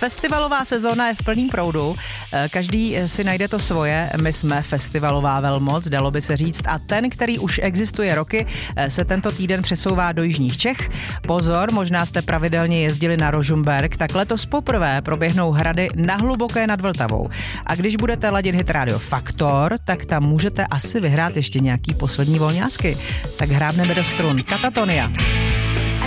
Festivalová sezóna je v plném proudu, každý si najde to svoje, my jsme festivalová velmoc, dalo by se říct, a ten, který už existuje roky, se tento týden přesouvá do jižních Čech. Pozor, možná jste pravidelně jezdili na Rožmberk, tak letos poprvé proběhnou hrady na Hluboké nad Vltavou. A když budete ladit Hit Radio Faktor, tak tam můžete asi vyhrát ještě nějaký poslední volňásky. Tak hrábneme do strun. Katatonia.